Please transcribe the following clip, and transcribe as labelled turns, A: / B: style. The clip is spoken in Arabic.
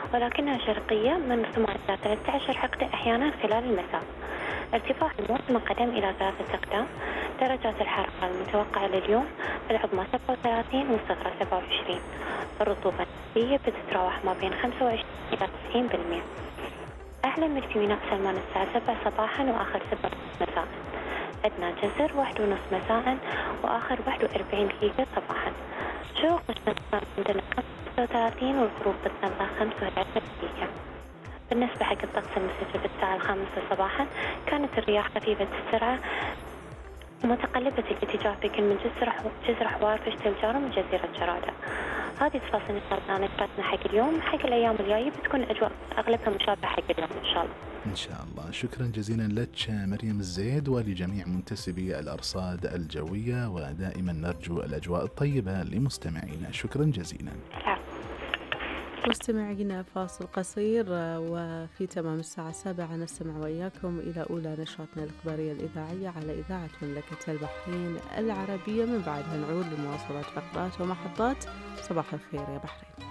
A: ولكنها شرقية من 8 إلى 13 حقبة أحيانا خلال المساء. ارتفاع الموج من قدم إلى 3 أقدام. درجات الحرارة المتوقعة لليوم: العظمى 37 والصغرى 27. الرطوبة النسبية بتتراوح ما بين 25 إلى 90%. أهلا بك في ميناء سلمان الساعة 7 صباحا وآخر 7 مساء. عندنا جزر 1:30 مساء وآخر 41 دقيقة صباحا. شروق الشمس عندنا 35 والغروب بتنبه 15 دقيقة. بالنسبة حق الطقس المسجل بالساعة 5 صباحا، كانت الرياح خفيفة السرعة متقلبة الاتجاه بكل من جزر حوار فشت الجارم وجزيرة جرادة. هذه تفاصيل نشرتنا حق اليوم. حق الأيام الجاية بتكون أجواء أغلبها مشابهة حق اليوم إن شاء الله.
B: إن شاء الله. شكرا جزيلا لك مريم الزيد ولجميع منتسبي الأرصاد الجوية، ودائما نرجو الأجواء الطيبة لمستمعينا. شكرا جزيلا.
C: مستمعينا فاصل قصير، وفي تمام الساعة 7 نستمع وإياكم إلى أولى نشرتنا الإخبارية الإذاعية على إذاعة مملكة البحرين العربية. من بعدها نعود لمواصلة فقرات ومحطات صباح الخير يا بحرين.